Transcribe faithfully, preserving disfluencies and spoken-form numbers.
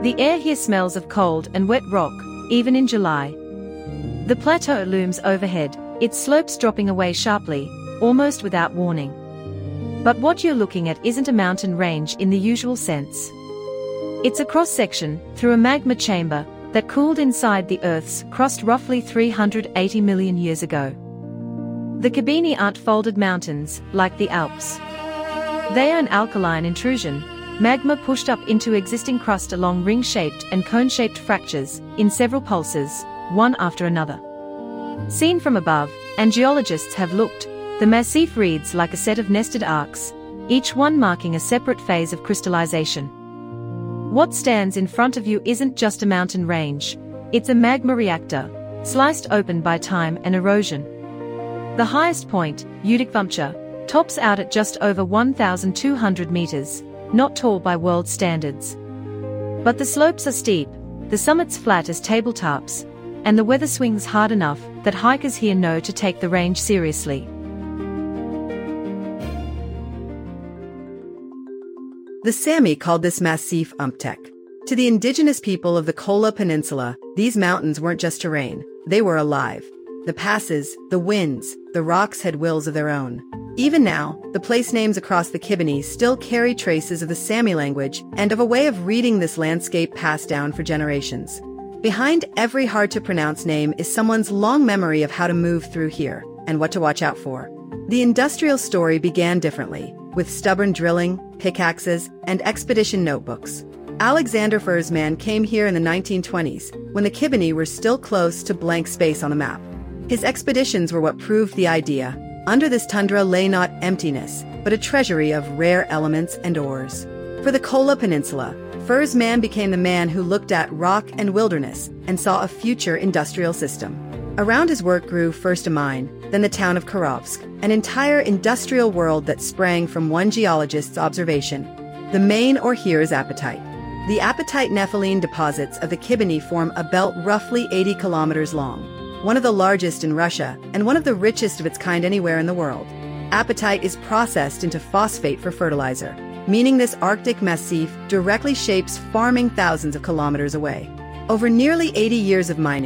The air here smells of cold and wet rock, even in July. The plateau looms overhead, its slopes dropping away sharply, almost without warning. But what you're looking at isn't a mountain range in the usual sense. It's a cross-section, through a magma chamber, that cooled inside the Earth's crust roughly three hundred eighty million years ago. The Kibini aren't folded mountains, like the Alps. They are an alkaline intrusion, magma pushed up into existing crust along ring-shaped and cone-shaped fractures, in several pulses, one after another. Seen from above, and geologists have looked, the massif reads like a set of nested arcs, each one marking a separate phase of crystallization. What stands in front of you isn't just a mountain range, it's a magma reactor, sliced open by time and erosion. The highest point, Udikvamcha, tops out at just over one thousand two hundred meters, not tall by world standards. But the slopes are steep, the summits flat as tabletops, and the weather swings hard enough that hikers here know to take the range seriously. The Sami called this massif Umptek. To the indigenous people of the Kola Peninsula, these mountains weren't just terrain, they were alive. The passes, the winds, the rocks had wills of their own. Even now, the place names across the Kibini still carry traces of the Sami language and of a way of reading this landscape passed down for generations. Behind every hard-to-pronounce name is someone's long memory of how to move through here, and what to watch out for. The industrial story began differently, with stubborn drilling, pickaxes, and expedition notebooks. Alexander Fersman came here in the nineteen twenties, when the Kibini were still close to blank space on the map. His expeditions were what proved the idea. Under this tundra lay not emptiness, but a treasury of rare elements and ores. For the Kola Peninsula, Fersman became the man who looked at rock and wilderness and saw a future industrial system. Around his work grew first a mine, then the town of Kirovsk, an entire industrial world that sprang from one geologist's observation. The main ore here is apatite. The apatite nepheline deposits of the Kibini form a belt roughly eighty kilometers long, one of the largest in Russia and one of the richest of its kind anywhere in the world. Apatite is processed into phosphate for fertilizer, meaning this Arctic massif directly shapes farming thousands of kilometers away. Over nearly eighty years of mining,